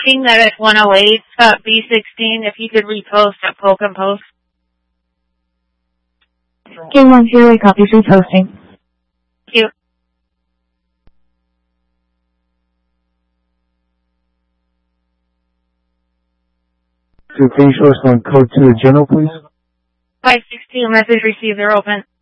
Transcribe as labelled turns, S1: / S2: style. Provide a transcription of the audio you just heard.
S1: seeing that it's 108, B16, if you could repost at Polk and Post.
S2: K10 copies reposting.
S1: Thank you.
S3: So can you show us on code 2 the general, please?
S1: 516, message received, they're open.